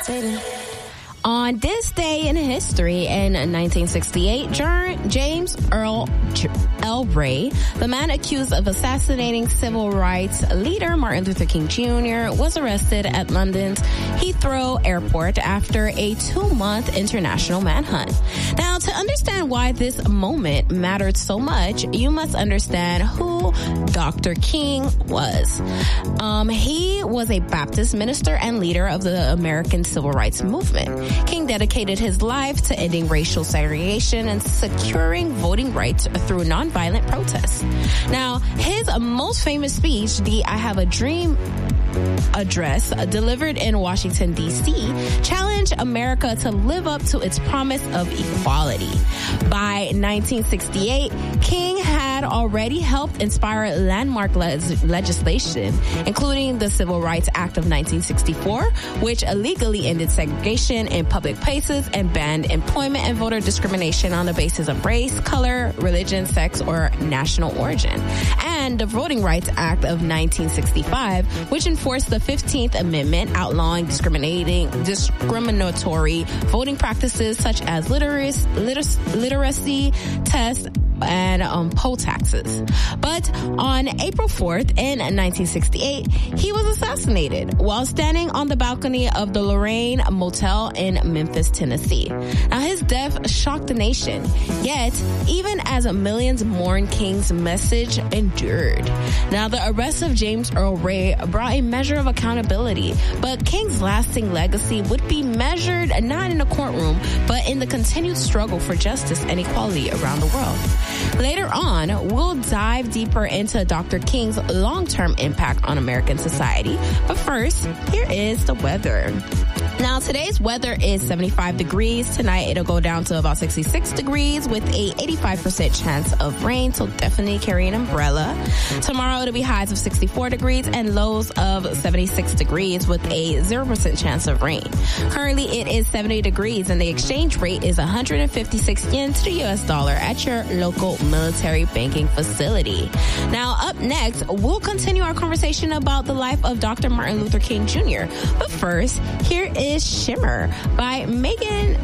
On this day in history, in 1968, James Earl Ray, the man accused of assassinating civil rights leader Martin Luther King Jr., was arrested at London's Heathrow Airport after a 2-month international manhunt. Now, to understand why this moment mattered so much, you must understand who Dr. King was. He was a Baptist minister and leader of the American Civil Rights Movement. King dedicated his life to ending racial segregation and securing voting rights through nonviolent protests. Now, his most famous speech, the I Have a Dream address delivered in Washington, D.C., challenged America to live up to its promise of equality. By 1968, King had already helped inspire landmark legislation, including the Civil Rights Act of 1964, which illegally ended segregation in public places and banned employment and voter discrimination on the basis of race, color, religion, sex, or national origin. And the Voting Rights Act of 1965, which enforced the 15th Amendment, outlawing discriminatory voting practices such as literacy tests and poll taxes. But on April 4th in 1968, he was assassinated while standing on the balcony of the Lorraine Motel in Memphis, Tennessee. Now, his death shocked the nation, yet even as millions mourned, King's message endured. Now, the arrest of James Earl Ray brought a measure of accountability, but King's lasting legacy would be measured not in a courtroom, but in the continued struggle for justice and equality around the world. Later on, we'll dive deeper into Dr. King's long-term impact on American society. But first, here is the weather. Now, today's weather is 75 degrees. Tonight, it'll go down to about 66 degrees with a 85% chance of rain, so definitely carry an umbrella. Tomorrow, it'll be highs of 64 degrees and lows of 76 degrees with a 0% chance of rain. Currently, it is 70 degrees and the exchange rate is 156 yen to the U.S. dollar at your local military banking facility. Now, up next, we'll continue our conversation about the life of Dr. Martin Luther King Jr. But first, here is Shimmer by Megan